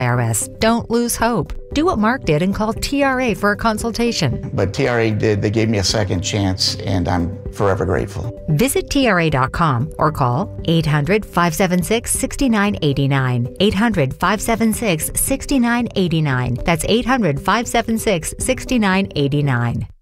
IRS. Don't lose hope. Do what Mark did and call TRA for a consultation. But TRA did. They gave me a second chance, and I'm forever grateful. Visit TRA.com or call 800-576-6989. 800-576-6989. That's 800-576-6989.